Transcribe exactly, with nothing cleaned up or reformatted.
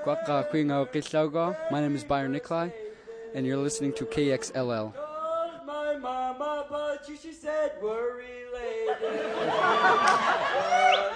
My name is Byron Nikolai, and you're listening to K X L L. My mama, but she said we're related. But